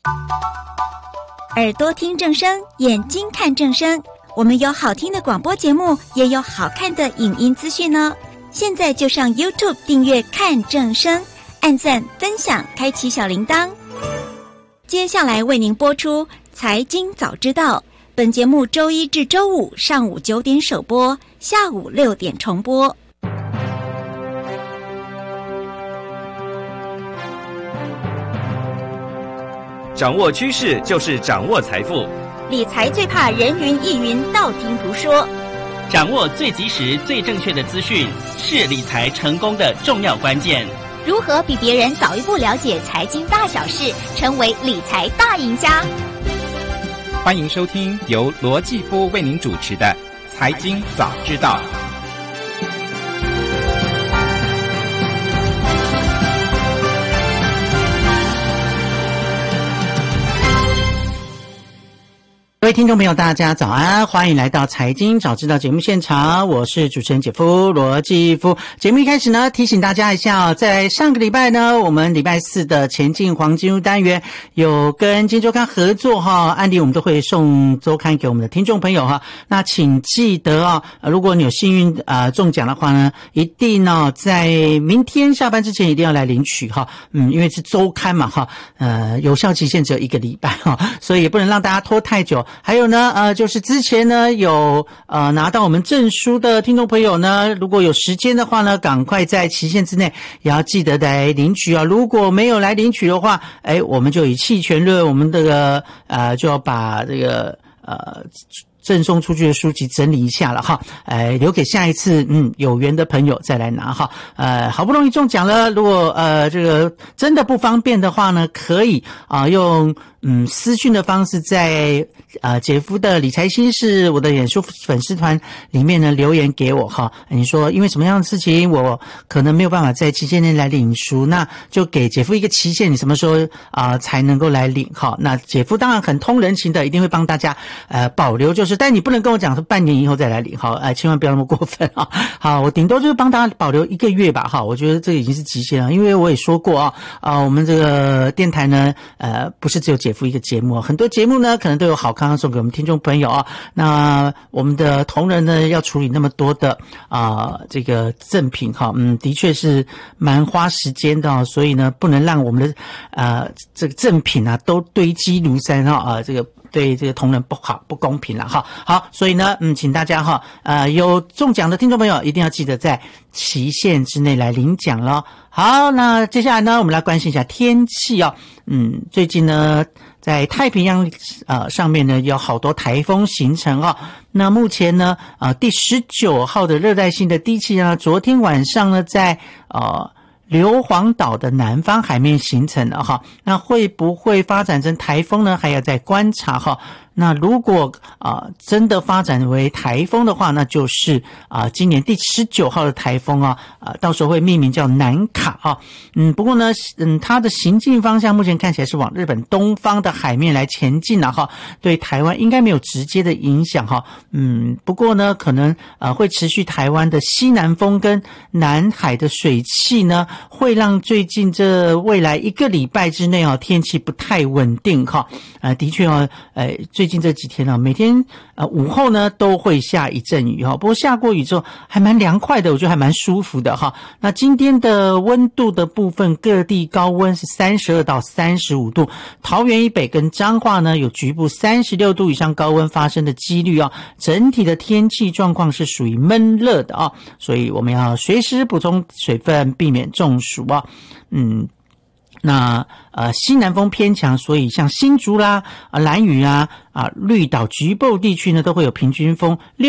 耳朵听正声，眼睛看正声。我们有好听的广播节目，也有好看的影音资讯哦。现在就上 YouTube 订阅看正声，按赞分享，开启小铃铛。接下来为您播出财经早知道，本节目周一至周五上午9点首播，下午6点重播。 掌握趋势就是掌握财富， 理财最怕人云亦云，道听途说。 掌握最及时、最正确的资讯，是理财成功的重要关键。 如何比别人早一步了解财经大小事，成为理财大赢家？ 欢迎收听由罗继夫为您主持的《财经早知道》。 各位听众朋友，大家早安，欢迎来到财经早知道节目现场，我是主持人姐夫罗继夫。节目一开始呢，提醒大家一下在上个礼拜呢，我们礼拜四的前进黄金屋单元有跟今周刊合作案例我们都会送周刊给我们的听众朋友那请记得如果你有幸运中奖的话呢，一定在明天下班之前一定要来领取因为是周刊嘛有效期限只有1个礼拜所以也不能让大家拖太久。还有呢就是之前呢有拿到我们证书的听众朋友呢，如果有时间的话呢，赶快在期限之内也要记得来领取如果没有来领取的话，我们就以弃权论，我们这个就要把这个赠送出去的书籍整理一下了留给下一次有缘的朋友再来拿好不容易中奖了，如果这个真的不方便的话呢，可以用私讯的方式在姐夫的理财心事我的脸书粉丝团里面呢留言给我你说因为什么样的事情我可能没有办法在期限内来领书，那就给姐夫一个期限，你什么时候才能够来领那姐夫当然很通人情的，一定会帮大家保留，就是但你不能跟我讲说半年以后再来领千万不要那么过分好，我顶多就是帮大家保留1个月吧我觉得这已经是极限了，因为我也说过我们这个电台呢不是只有姐夫一个节目很多节目呢可能都有好康送给我们听众朋友那我们的同仁呢要处理那么多的这个赠品的确是蛮花时间的所以呢不能让我们的这个赠品都堆积如山这个对这个同仁不好，不公平了好，所以呢请大家有中奖的听众朋友一定要记得在期限之内来领奖了。好，那接下来呢我们来关心一下天气最近呢在太平洋上面呢有好多台风形成那目前呢第19号的热带性的低气压昨天晚上呢在硫磺岛的南方海面形成了那会不会发展成台风呢？还要再观察那如果真的发展为台风的话，那就是今年第19号的台风到时候会命名叫南卡不过呢它的行进方向目前看起来是往日本东方的海面来前进对台湾应该没有直接的影响不过呢可能会持续台湾的西南风跟南海的水汽呢会让最近这未来1个礼拜之内天气不太稳定的确最近这几天每天午后呢都会下一阵雨不过下过雨之后还蛮凉快的，我觉得还蛮舒服的那今天的温度的部分，各地高温是32到35度，桃园以北跟彰化呢有局部36度以上高温发生的几率整体的天气状况是属于闷热的所以我们要随时补充水分，避免中暑那西南风偏强，所以像新竹啦、兰屿绿岛局部地区呢都会有平均风